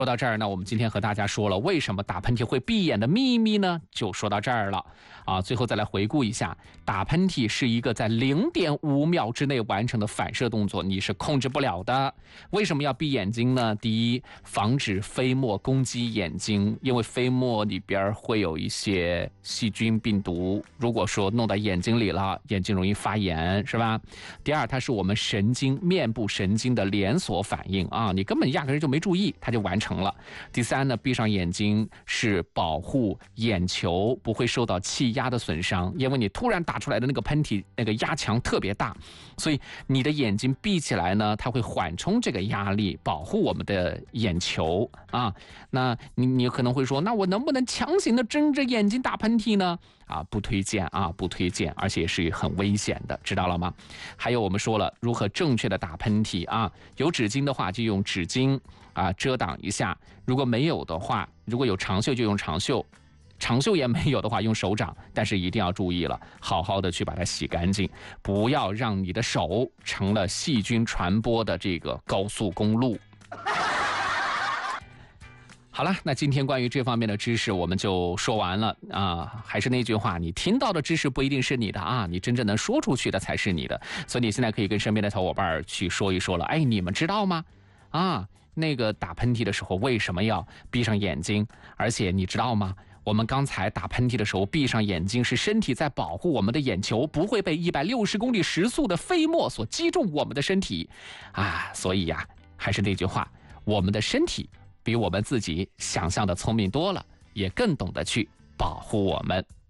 说到这儿呢，我们今天和大家说了为什么打喷嚏会闭眼的秘密呢，就说到这儿了啊。最后再来回顾一下，打喷嚏是一个在0.5秒之内完成的反射动作，你是控制不了的。为什么要闭眼睛呢？第一，防止飞沫攻击眼睛，因为飞沫里边会有一些细菌病毒，如果说弄到眼睛里了，眼睛容易发炎，是吧？第二，它是我们面部神经的连锁反应啊，你根本压根就没注意，它就完成了。第三呢，闭上眼睛是保护眼球不会受到气压的损伤，因为你突然打出来的那个喷嚏，那个压强特别大，所以你的眼睛闭起来呢，它会缓冲这个压力，保护我们的眼球啊。那你可能会说，那我能不能强行的睁着眼睛打喷嚏呢？啊，不推荐啊，不推荐，而且是很危险的，知道了吗？还有我们说了如何正确的打喷嚏啊，有纸巾的话就用纸巾啊遮挡一下，如果没有的话，如果有长袖就用长袖，长袖也没有的话用手掌，但是一定要注意了，好好的去把它洗干净，不要让你的手成了细菌传播的这个高速公路。好了，那今天关于这方面的知识我们就说完了啊。还是那句话，你听到的知识不一定是你的啊，你真正能说出去的才是你的。所以你现在可以跟身边的小伙伴去说一说了。哎，你们知道吗？啊，那个打喷嚏的时候为什么要闭上眼睛？而且你知道吗？我们刚才打喷嚏的时候闭上眼睛，是身体在保护我们的眼球不会被160公里时速的飞沫所击中我们的身体啊。所以呀，还是那句话，我们的身体比我们自己想象的聪明多了，也更懂得去保护我们。